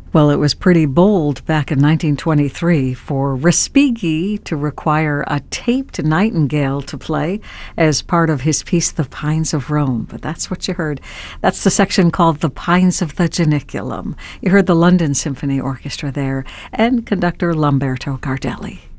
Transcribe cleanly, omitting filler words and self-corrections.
Well, it was pretty bold back in 1923 for Respighi to require a taped nightingale to play as part of his piece, The Pines of Rome. But that's what you heard. That's the section called The Pines of the Janiculum. You heard the London Symphony Orchestra there and conductor Lamberto Gardelli.